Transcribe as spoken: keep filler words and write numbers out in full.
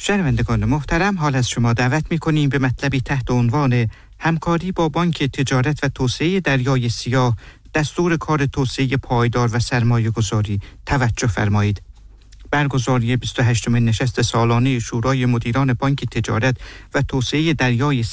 شنوندگان محترم، حال از شما دعوت می‌کنیم به مطلبی تحت عنوان همکاری با بانک تجارت و توسعه دریای سیاه، دستور کار توسعه پایدار و سرمایه‌گذاری توجه فرمایید. برگزاری بیست و هشتمین نشست سالانه شورای مدیران بانک تجارت و توسعه دریای